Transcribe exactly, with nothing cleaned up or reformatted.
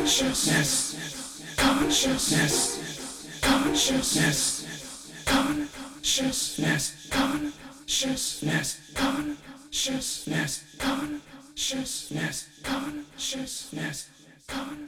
consciousness, consciousness, consciousness, consciousness, consciousness, consciousness, consciousness, consciousness, consciousness, consciousness.